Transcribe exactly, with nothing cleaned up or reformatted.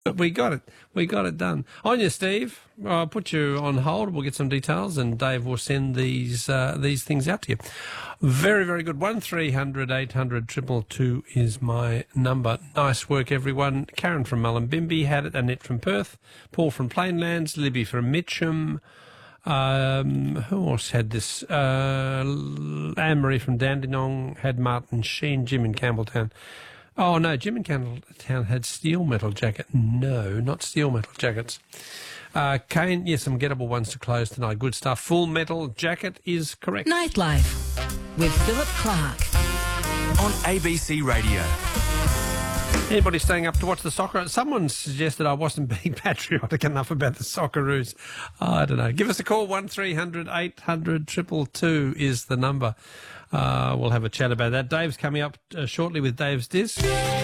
But we got it. We got it done. On you, Steve. I'll put you on hold. We'll get some details, and Dave will send these uh, these things out to you. Very, very good. One three hundred eight hundred triple two is my number. Nice work, everyone. Karen from Mullumbimby had it. Annette from Perth. Paul from Plainlands. Libby from Mitcham. Um, who else had this? Uh, Anne-Marie from Dandenong had Martin Sheen. Jim in Campbelltown. Oh, no, Jim in Campbelltown had steel metal jacket. No, not steel metal jackets. Uh, Kane, yes, some gettable ones to close tonight. Good stuff. Full metal jacket is correct. Nightlife with Philip Clark on A B C Radio. Anybody staying up to watch the soccer? Someone suggested I wasn't being patriotic enough about the Socceroos. Oh, I don't know. Give us a call. one three hundred eight hundred two two two is the number. Uh, we'll have a chat about that. Dave's coming up uh, shortly with Dave's Disc.